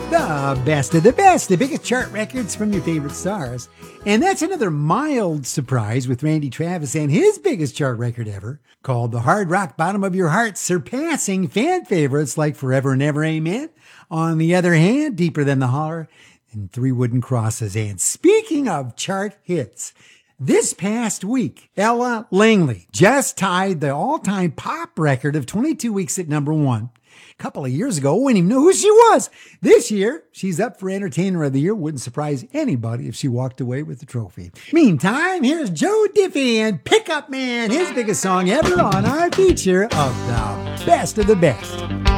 The best of the best, the biggest chart records from your favorite stars. And that's another mild surprise with Randy Travis and his biggest chart record ever, called The Hard Rock Bottom of Your Heart, surpassing fan favorites like Forever and Ever Amen. On the other hand, Deeper Than the Holler and Three Wooden Crosses. And speaking of chart hits, this past week, Ella Langley just tied the all-time pop record of 22 weeks at number one. A couple of years ago, we didn't even know who she was. This year, she's up for Entertainer of the Year. Wouldn't surprise anybody if she walked away with the trophy. Meantime, here's Joe Diffie and Pickup Man, his biggest song ever on our feature of the best of the best.